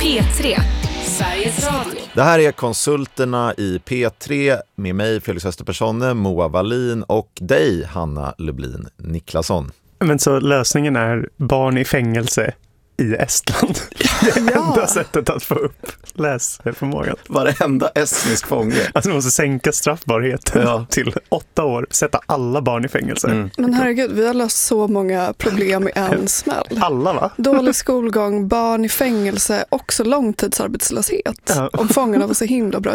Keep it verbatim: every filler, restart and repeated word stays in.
P tre, Sveriges Radio. Det här är Konsulterna i P tre med mig, Felix Österpersonne, Moa Wallin och dig, Hanna Lublin Niklasson. Men så lösningen är barn i fängelse i Estland. Det är Ja. enda sättet att få upp läsförmågan. Varenda estnisk fånge. Alltså man måste sänka straffbarheten Ja. till åtta år. Sätta alla barn i fängelse. Mm. Men herregud, vi har löst så många problem i en smäll. Alla va? Dålig skolgång, barn i fängelse, också långtidsarbetslöshet. Ja. Om fångarna var så himla bra